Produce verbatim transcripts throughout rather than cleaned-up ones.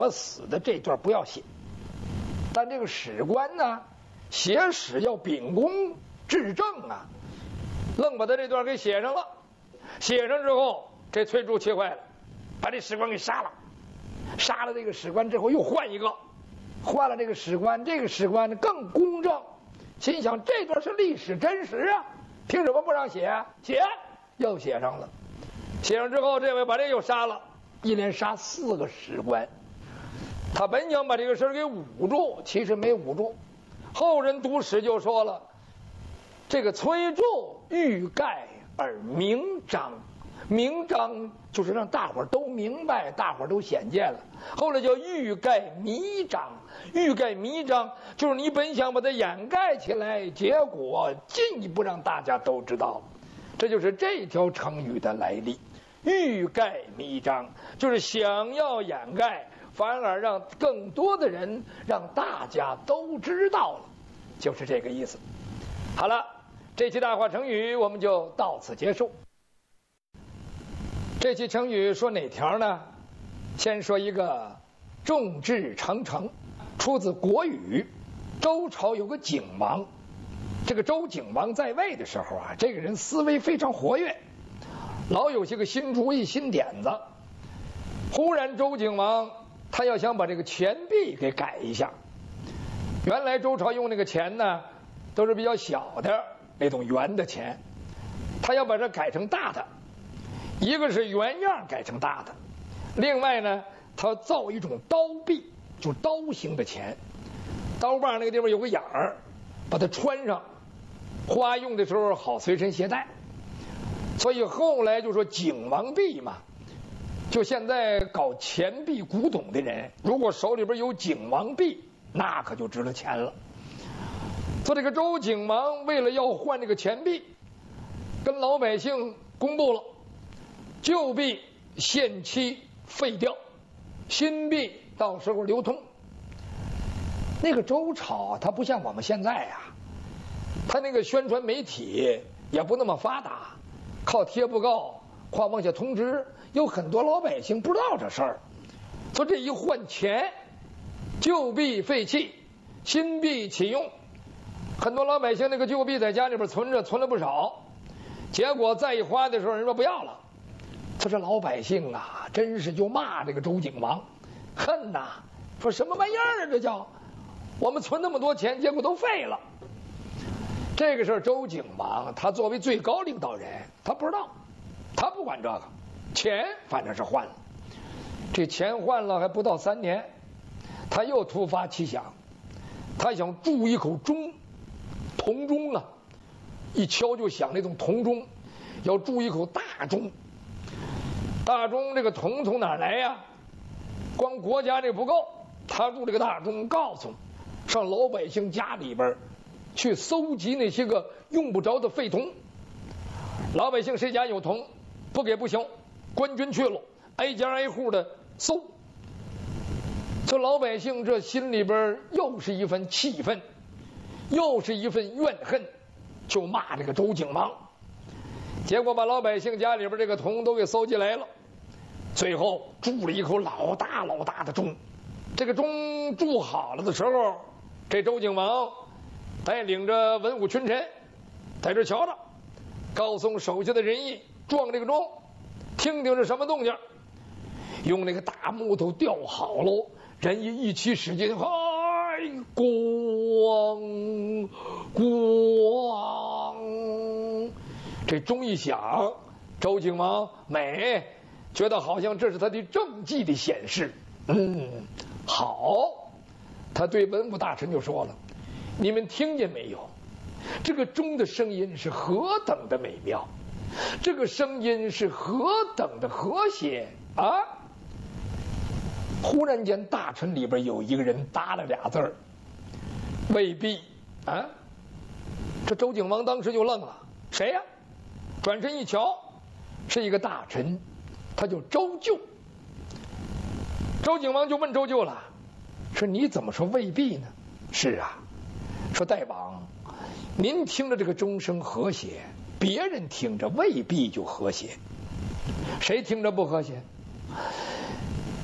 么死的这段不要写。但这个史官呢，写史要秉公治政啊，愣把他这段给写上了。写上之后，这崔杼气坏了，把这史官给杀了。杀了这个史官之后，又换一个，换了这个史官，这个史官更公正，心想这段是历史真实啊，凭什么不让写啊？写，又写上了。写上之后，这位把这又杀了，一连杀四个史官。他本想把这个事儿给捂住，其实没捂住。后人读史就说了，这个崔杼欲盖而明彰，明彰就是让大伙儿都明白，大伙儿都显见了。后来叫欲盖弥彰，欲盖弥彰就是你本想把它掩盖起来，结果进一步让大家都知道了。这就是这条成语的来历。欲盖弥彰就是想要掩盖，反而让更多的人，让大家都知道了，就是这个意思。好了，这期大话成语我们就到此结束。这期成语说哪条呢？先说一个众志成城，出自国语。周朝有个景王，这个周景王在位的时候啊，这个人思维非常活跃，老有些个新主意新点子。忽然周景王他要想把这个钱币给改一下。原来周朝用那个钱呢都是比较小的那种圆的钱，他要把这改成大的，一个是原样改成大的，另外呢他要造一种刀币，就是刀形的钱，刀把那个地方有个眼儿，把它穿上，花用的时候好随身携带。所以后来就说景王币嘛，就现在搞钱币古董的人，如果手里边有景王币，那可就值了钱了。说这个周景王为了要换这个钱币，跟老百姓公布了，旧币限期废掉，新币到时候流通。那个周朝它不像我们现在啊，它那个宣传媒体也不那么发达，靠贴布告跨往下通知，有很多老百姓不知道这事儿。说这一换钱，旧币废弃，新币启用，很多老百姓那个旧币在家里边存着，存了不少，结果再一花的时候人说不要了。他说老百姓啊，真是就骂这个周景王，恨呐，说什么玩意儿啊，这叫我们存那么多钱，结果都废了。这个事儿周景王他作为最高领导人，他不知道，他不管这个，钱反正是换了。这钱换了还不到三年，他又突发奇想，他想铸一口钟，铜钟啊，一敲就响那种铜钟，要铸一口大钟。大钟这个铜从哪儿来呀？光国家这不够，他铸这个大钟，告诉上老百姓家里边去搜集那些个用不着的废铜。老百姓谁家有铜，不给不行，官军去了，挨家挨户的搜。这老百姓这心里边又是一份气愤，又是一份怨恨，就骂这个周景王。结果把老百姓家里边这个铜都给搜集来了，最后铸了一口老大老大的钟。这个钟铸好了的时候，这周景王带领着文武群臣在这瞧着，告诉手下的人役撞这个钟，听听是什么动静。用那个大木头吊好喽，人役一起使劲，嗨，咣咣，这钟一响，周景王美觉得好像这是他的政绩的显示。嗯，好，他对文武大臣就说了，你们听见没有？这个钟的声音是何等的美妙，这个声音是何等的和谐啊！忽然间，大臣里边有一个人搭了俩字儿，未必啊！这周景王当时就愣了，谁呀？转身一瞧，是一个大臣，他叫周咎。周景王就问周咎了，说你怎么说未必呢？是啊，说大王，您听着这个钟声和谐，别人听着未必就和谐，谁听着不和谐？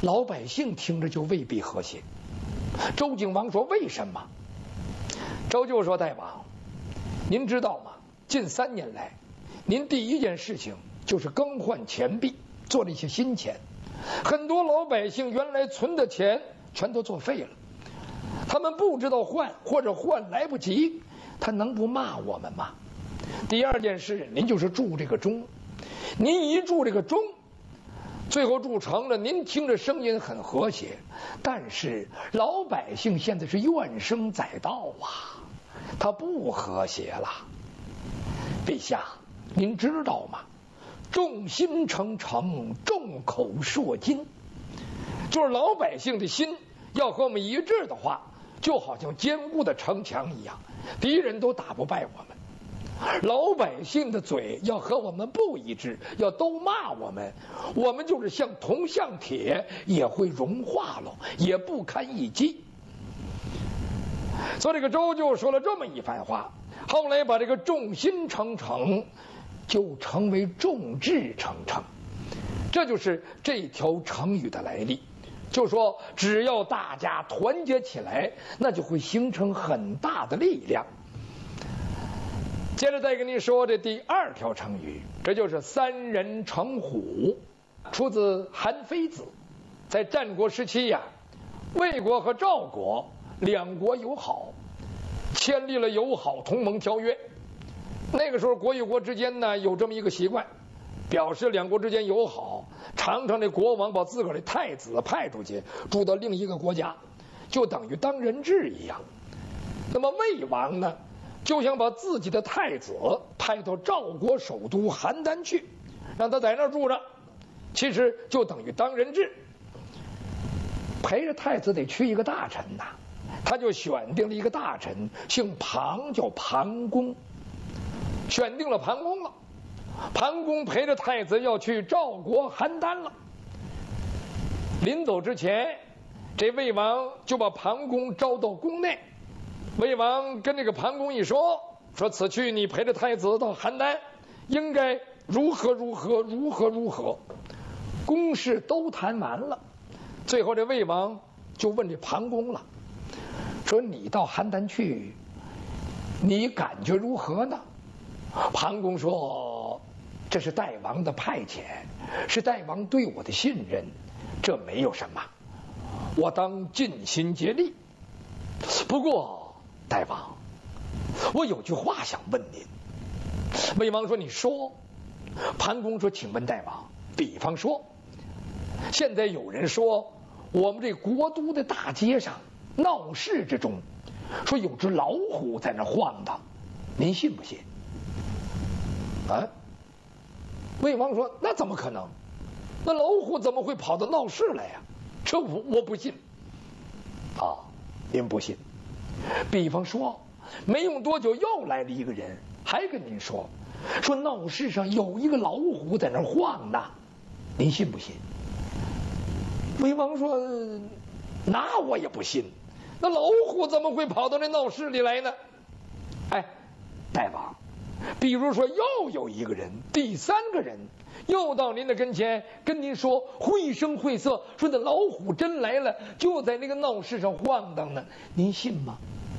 老百姓听着就未必和谐。周景王说：“为什么？”周就说：“大王，您知道吗？近三年来，您第一件事情就是更换钱币，做了一些新钱。很多老百姓原来存的钱全都作废了，他们不知道换，或者换来不及，他能不骂我们吗？第二件事，您就是铸这个钟，您一铸这个钟，最后铸成了，您听着声音很和谐，但是老百姓现在是怨声载道啊，他不和谐了。陛下，您知道吗？众心成城，众口铄金，就是老百姓的心要和我们一致的话，就好像坚固的城墙一样，敌人都打不败我们。老百姓的嘴要和我们不一致，要都骂我们，我们就是像铜像铁，也会融化了，也不堪一击。所以这个周就说了这么一番话，后来把这个众心成城就成为众志成城，这就是这条成语的来历。就说只要大家团结起来，那就会形成很大的力量。接着再跟你说这第二条成语，这就是三人成虎，出自韩非子。在战国时期呀、啊，魏国和赵国两国友好，签立了友好同盟条约。那个时候国与国之间呢有这么一个习惯，表示两国之间友好，常常这国王把自个儿的太子派出去住到另一个国家，就等于当人质一样。那么魏王呢，就想把自己的太子派到赵国首都邯郸去，让他在那儿住着，其实就等于当人质。陪着太子得去一个大臣呐，他就选定了一个大臣，姓庞，叫庞公。选定了庞公了，庞公陪着太子要去赵国邯郸了。临走之前，这魏王就把庞公招到宫内。魏王跟这个庞公一说，说此去你陪着太子到邯郸，应该如何如何如何如何。公事都谈完了，最后这魏王就问这庞公了，说你到邯郸去，你感觉如何呢？庞公说，这是大王的派遣，是大王对我的信任，这没有什么，我当尽心竭力。不过大王，我有句话想问您。魏王说，你说。庞公说，请问大王，比方说现在有人说我们这国都的大街上闹市之中，说有只老虎在那晃荡，您信不信？啊！魏王说，那怎么可能？那老虎怎么会跑到闹市来呀、啊？这我我不信。啊，您不信？比方说，没用多久又来了一个人，还跟您说，说闹市上有一个老虎在那晃呢，您信不信？魏王说，那我也不信。那老虎怎么会跑到那闹市里来呢？哎，大王，比如说又有一个人，第三个人又到您的跟前跟您说，绘声绘色说那老虎真来了，就在那个闹市上晃荡呢，您信吗？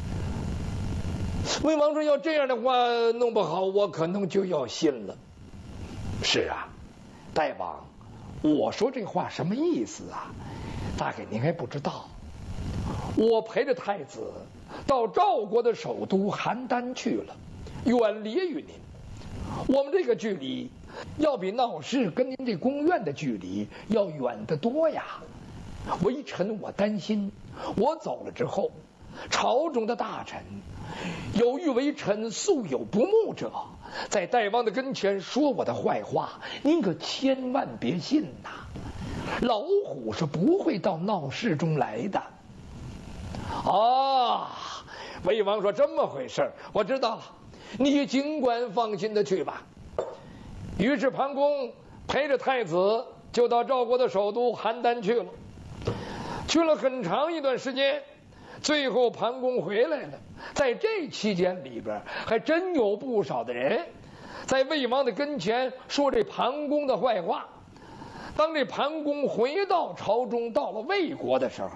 魏王说，要这样的话弄不好我可能就要信了。是啊，大王，我说这话什么意思啊？大概您还不知道。我陪着太子到赵国的首都邯郸去了，远离于您。我们这个距离要比闹市跟您这宫苑的距离要远得多呀。微臣我担心，我走了之后，朝中的大臣有欲微臣素有不睦者，在大王的跟前说我的坏话，您可千万别信呐。老虎是不会到闹市中来的。啊，魏王说，这么回事，我知道了，你尽管放心的去吧。于是庞公陪着太子就到赵国的首都邯郸去了，去了很长一段时间，最后庞公回来了。在这期间里边，还真有不少的人在魏王的跟前说这庞公的坏话。 当这盘公回到朝中，到了魏国的时候，